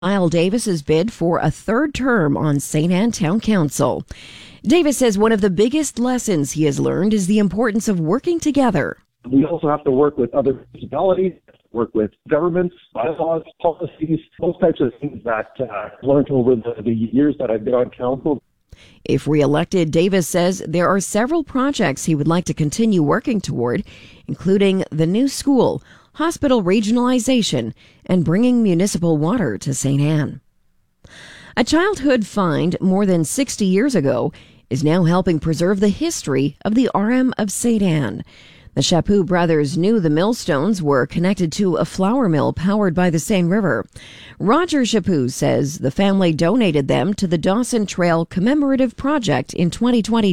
Lyle Davis's bid for a third term on St. Anne Town Council. Davis says one of the biggest lessons he has learned is the importance of working together. We also have to work with other municipalities, work with governments, bylaws, policies, those types of things that I've learned over the years that I've been on council. If re-elected, Davis says there are several projects he would like to continue working toward, including the new school, hospital regionalization, and bringing municipal water to St. Anne. A childhood find more than 60 years ago is now helping preserve the history of the RM of St. Anne. The Chaput brothers knew the millstones were connected to a flour mill powered by the Seine River. Roger Chaput says the family donated them to the Dawson Trail Commemorative Project in 2020.